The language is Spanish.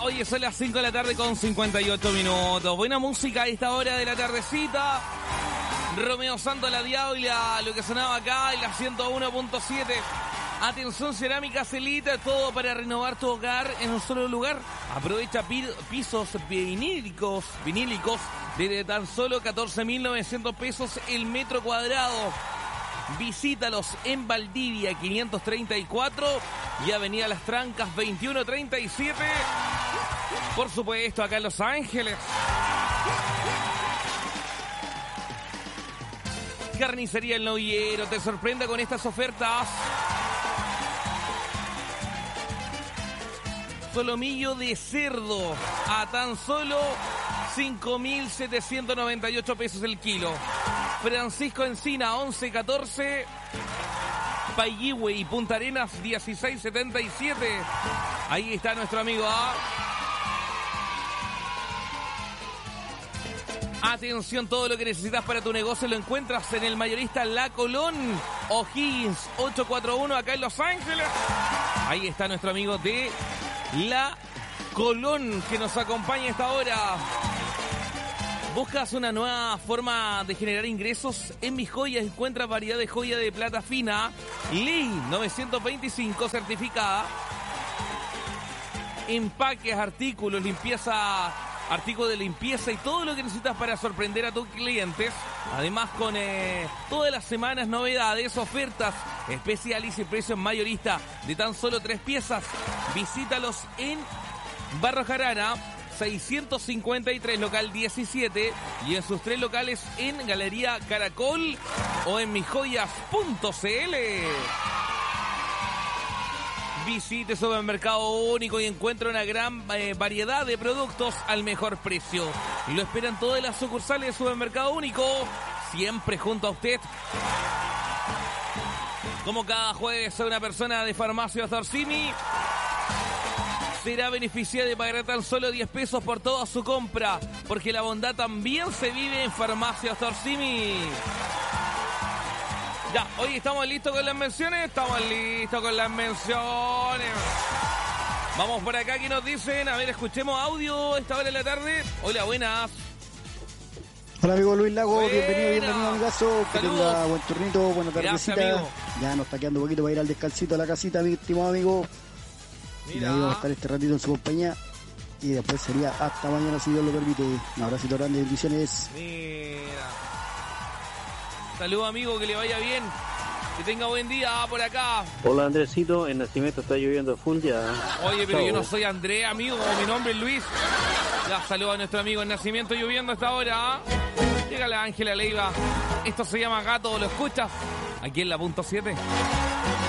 Oye, son las 5 de la tarde con 58 minutos. Buena música a esta hora de la tardecita. Romeo Santos, la Diabla, lo que sonaba acá en la 101.7. Atención, Cerámicas Elite, todo para renovar tu hogar en un solo lugar. Aprovecha pisos vinílicos desde tan solo 14.900 pesos el metro cuadrado. Visítalos en Valdivia 534 y Avenida Las Trancas 2137. Por supuesto, acá en Los Ángeles. Carnicería El Novillero te sorprende con estas ofertas. Solomillo de cerdo a tan solo 5.798 pesos el kilo. Francisco Encina 11.14. Paihihue y Punta Arenas 16.77. Ahí está nuestro amigo A. Atención, todo lo que necesitas para tu negocio lo encuentras en el mayorista La Colón, O'Higgins 841 acá en Los Ángeles. Ahí está nuestro amigo de La Colón que nos acompaña a esta hora. ¿Buscas una nueva forma de generar ingresos? En Mis Joyas encuentras variedad de joya de plata fina, Ley 925 certificada, empaques, artículos, limpieza, artículos de limpieza y todo lo que necesitas para sorprender a tus clientes. Además, con todas las semanas novedades, ofertas especiales y precios mayorista de tan solo 3 piezas. Visítalos en Barro Jarana 653, local 17, y en sus 3 locales en Galería Caracol o en misjoyas.cl. Visite Supermercado Único y encuentra una gran variedad de productos al mejor precio. Y lo esperan todas las sucursales de Supermercado Único, siempre junto a usted. Como cada jueves, una persona de Farmacias Orsini será beneficiada de pagar tan solo 10 pesos por toda su compra, porque la bondad también se vive en Farmacias Orsini. Ya, hoy estamos listos con las menciones. Estamos listos con las menciones. Vamos por acá, ¿qué nos dicen? A ver, escuchemos audio a esta hora de la tarde. Hola, buenas. Hola, amigo Luis Lago. Buena. Bienvenido, amigazo. Que Saludos. tenga buen turnito, buena tardecita. Gracias, amigo. Ya nos está quedando un poquito para ir al descansito a la casita, mi estimado amigo. Y ahí vamos a estar este ratito en su compañía. Y después sería hasta mañana, si Dios lo permite. Un abracito grande, bendiciones. Mira. Saludos, amigo, que le vaya bien. Que tenga buen día por acá. Hola, Andresito, en Nacimiento está lloviendo full ya. Oye, pero Chao. yo no soy Andrés, amigo, mi nombre es Luis. Ya, saludos a nuestro amigo en Nacimiento lloviendo hasta ahora. Llega la Ángela Leiva. Esto se llama Gato, ¿lo escuchas? Aquí en la punto 7.